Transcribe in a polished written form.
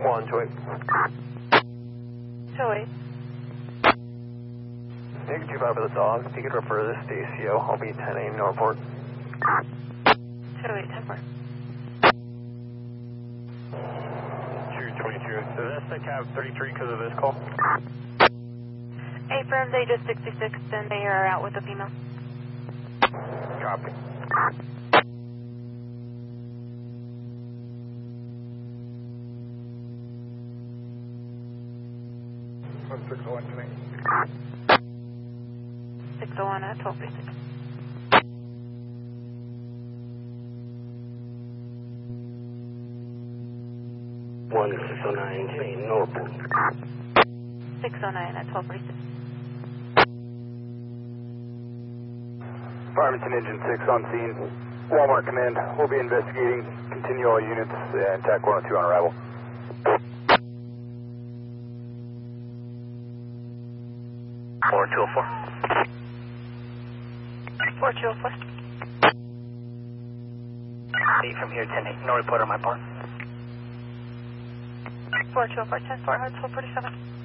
128. 208. Take 25 for the dog. If you could refer this to ACO, I'll be 10A Northport. 208, 10-4. 222. So that's the cab 33 because of this call? Affirms Aegis 66, and they are out with the female. Copy. One 601 to me. 601 at 1236. One 609 to me, Northport. 609 at 1236. Farmington Engine 6 on scene. Walmart Command. We'll be investigating. Continue all units and TAC 102 on arrival. Four 204. 4204. From here, 10-8. No report on my part. 4204, 10-4, 1247.